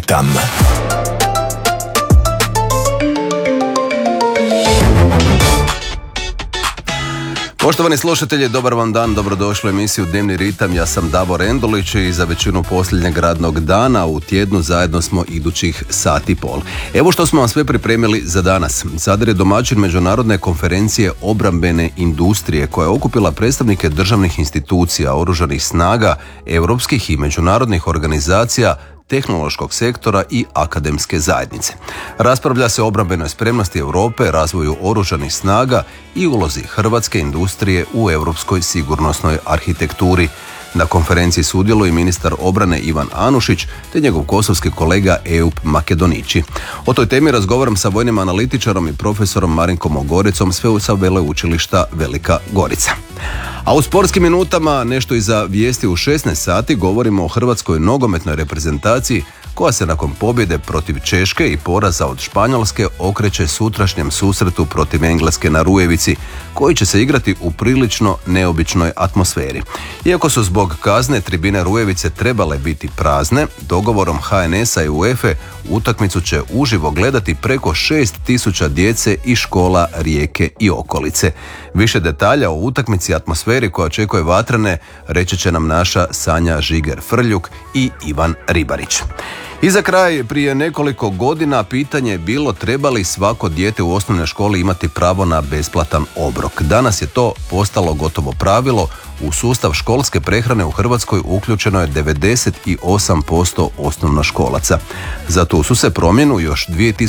ritam. Poštovani slušatelji, dobar vam dan, dobrodošli u emisiju Dnevni ritam. Ja sam Davor Endulić i za većinu posljednjeg radnog dana u tjednu zajedno smo idućih sat i pol. Evo što smo vam sve pripremili za danas. Sadar je domaćin Međunarodne konferencije obrambene industrije koja je okupila predstavnike državnih institucija, oružanih snaga, europskih i međunarodnih organizacija, tehnološkog sektora i akademske zajednice. Raspravlja se o obrambenoj spremnosti Europe, razvoju oružanih snaga i ulozi hrvatske industrije u europskoj sigurnosnoj arhitekturi. Na konferenciji sudjeluje i ministar obrane Ivan Anušić te njegov kosovski kolega Eup Makedonići. O toj temi razgovaram sa vojnim analitičarom i profesorom Marinkom Ogoricom sa Veleučilišta Velika Gorica. A u sportskim minutama, nešto iza vijesti u 16 sati, govorimo o hrvatskoj nogometnoj reprezentaciji koja se nakon pobjede protiv Češke i poraza od Španjolske okreće sutrašnjem susretu protiv Engleske na Rujevici, koji će se igrati u prilično neobičnoj atmosferi. Iako su zbog kazne tribine Rujevice trebale biti prazne, dogovorom HNS-a i UEFA utakmicu će uživo gledati preko 6.000 djece iz škola Rijeke i okolice. Više detalja o utakmici i atmosferi koja očekuje vatrene reći će nam naša Sanja Žiger-Frljuk i Ivan Ribarić. I za kraj, prije nekoliko godina pitanje je bilo treba li svako dijete u osnovnoj školi imati pravo na besplatan obrok. Danas je to postalo gotovo pravilo. U sustav školske prehrane u Hrvatskoj uključeno je 98% osnovnoškolaca. Za tu su se promjenu još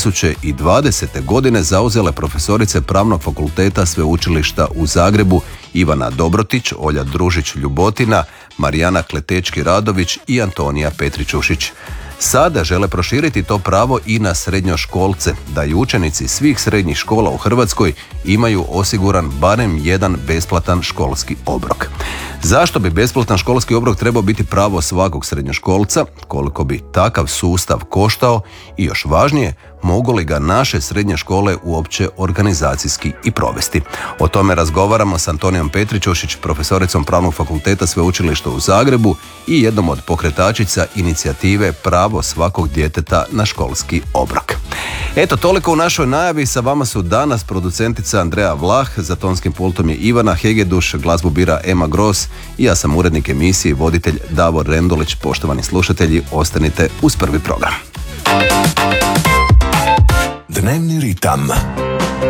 2020. godine zauzele profesorice Pravnog fakulteta Sveučilišta u Zagrebu Ivana Dobrotić, Olja Družić-Ljubotina, Marijana Kletečki-Radović i Antonija Petričušić. Sada žele proširiti to pravo i na srednjoškolce, da i učenici svih srednjih škola u Hrvatskoj imaju osiguran barem jedan besplatan školski obrok. Zašto bi besplatan školski obrok trebao biti pravo svakog srednjoškolca, koliko bi takav sustav koštao i još važnije, mogu li ga naše srednje škole uopće organizacijski i provesti? O tome razgovaramo s Antonijom Petričušić, profesoricom Pravnog fakulteta Sveučilišta u Zagrebu i jednom od pokretačica inicijative Pravo svakog djeteta na školski obrok. Eto, toliko u našoj najavi. Sa vama su danas producentica Andreja Vlah, za tonskim pultom je Ivana Hegeduš, glazbu bira Ema Gros i ja sam urednik emisije i voditelj Davor Rendulić. Poštovani slušatelji, ostanite uz prvi program. Dnevni ritam.